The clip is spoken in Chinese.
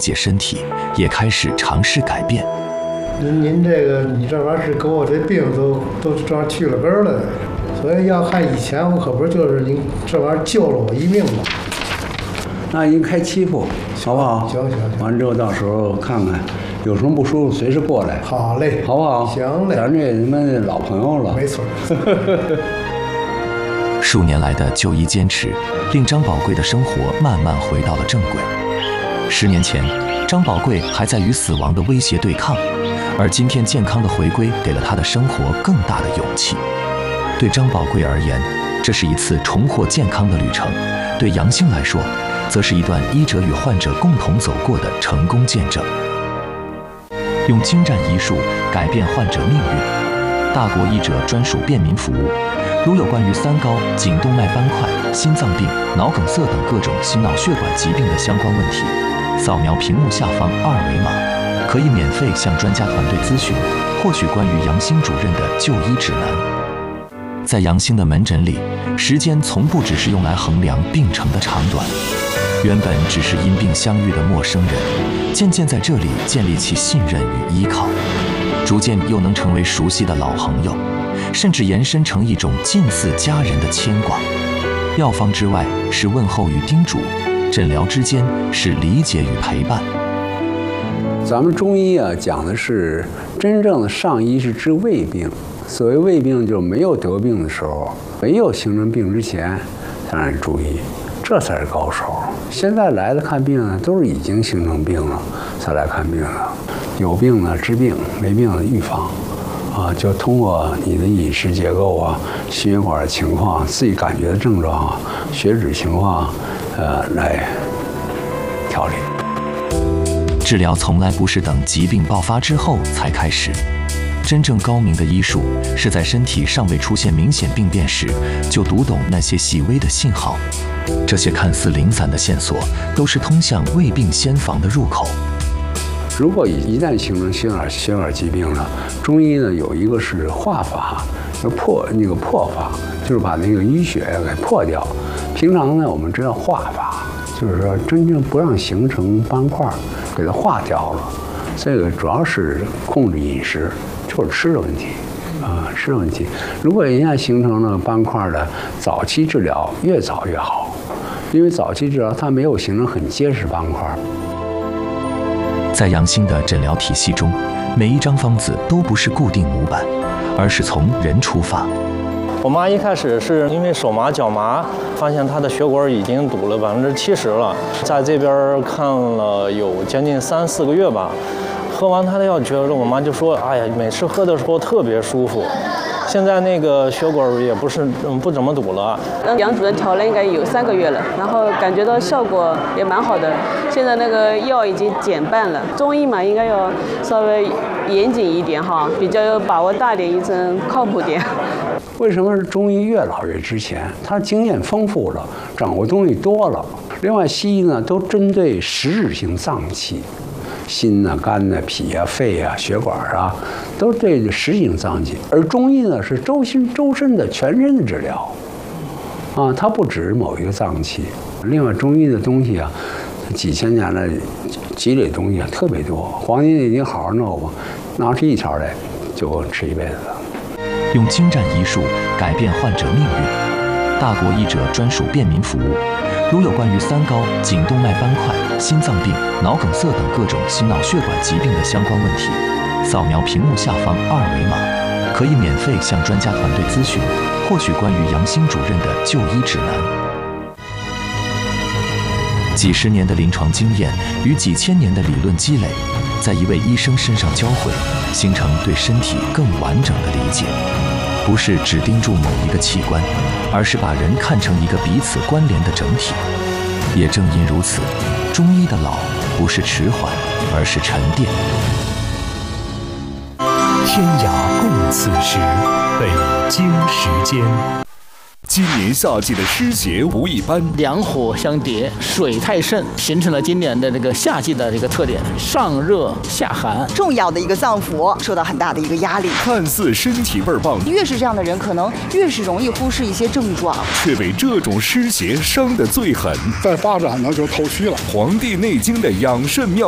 解身体，也开始尝试改变。 您这个，你这玩意儿是给我这病都这样去了根儿了，所以要看以前我可不是就是您这玩意儿救了我一命吗？ 那您开7铺，好不好？ 行。 完之后到时候看看，有什么不舒服随时过来。 好嘞， 好不好？ 行嘞， 咱这他妈老朋友了。 没错。 数年来的就医坚持，令张宝贵的生活慢慢回到了正轨。10年前，张宝贵还在与死亡的威胁对抗，而今天健康的回归给了他的生活更大的勇气。对张宝贵而言，这是一次重获健康的旅程；对杨兴来说，则是一段医者与患者共同走过的成功见证。用精湛医术改变患者命运，大国医者专属便民服务。如有关于3高、颈动脉斑块、心脏病、脑梗塞等各种心脑血管疾病的相关问题，扫描屏幕下方2维码，可以免费向专家团队咨询，获取关于杨兴主任的就医指南。在杨兴的门诊里，时间从不只是用来衡量病程的长短，原本只是因病相遇的陌生人，渐渐在这里建立起信任与依靠，逐渐又能成为熟悉的老朋友，甚至延伸成一种近似家人的牵挂。药方之外是问候与叮嘱，诊疗之间是理解与陪伴。 咱们中医啊，讲的是真正的上医是治胃病。所谓胃病，就是没有得病的时候，没有形成病之前，才让人注意，这才是高手。现在来的看病呢，都是已经形成病了才来看病的。有病呢治病，没病的预防。就通过你的饮食结构啊、心血管情况、自己感觉的症状啊、血脂情况，来调理。 治疗从来不是等疾病爆发之后才开始，真正高明的医术是在身体尚未出现明显病变时，就读懂那些细微的信号。这些看似零散的线索，都是通向胃病先防的入口。 如果一旦形成血管疾病了，中医呢有一个是化法，破法，就是把那个淤血给破掉。平常呢我们知道化法，就是说真正不让形成斑块，给它化掉了。这个主要是控制饮食，就是吃的问题吃的问题。如果一旦形成了斑块的，早期治疗越早越好，因为早期治疗它没有形成很结实斑块。 在杨兴的诊疗体系中，每一张方子都不是固定模板，而是从人出发。 我妈一开始是因为手麻脚麻，发现她的血管已经堵了70%了，在这边看了有将近3、4个月吧。喝完她的药，觉得我妈就说：“哎呀，每次喝的时候特别舒服。”现在那个血管也不怎么堵了。 杨主任调了应该有3个月了，然后感觉到效果也蛮好的。现在那个药已经减半了。中医嘛，应该要稍微严谨一点哈，比较有把握大点，医生靠谱点。 为什么是中医越老越值钱？他经验丰富了，掌握东西多了。另外，西医呢都针对实质性脏器。心呐、肝呐、脾啊、肺啊、血管啊，都是对实质性脏器。而中医呢是周身的全身的治疗，它不只某一个脏器。另外，中医的东西啊，几千年来积累的东西啊特别多。《黄帝内经》好好弄吧，拿出一条来就够吃一辈子了。 用精湛医术改变患者命运，大国医者专属便民服务。如有关于3高、颈动脉斑块、心脏病、脑梗塞等各种心脑血管疾病的相关问题，扫描屏幕下方2维码，可以免费向专家团队咨询，获取关于杨兴主任的就医指南。几十年的临床经验与几千年的理论积累，在一位医生身上交汇，形成对身体更完整的理解。不是只盯住某一个器官，而是把人看成一个彼此关联的整体。也正因如此，中医的老不是迟缓，而是沉淀。 天涯共此时，北京时间。今年夏季的湿邪无一般， 两火相叠，水太盛，形成了今年的这个夏季的这个特点：上热下寒。 重要的一个脏腑受到很大的一个压力。 看似身体倍儿棒， 越是这样的人，可能越是容易忽视一些症状， 却被这种湿邪伤得最狠。 再发展呢，就透虚了。 《黄帝内经》的养肾妙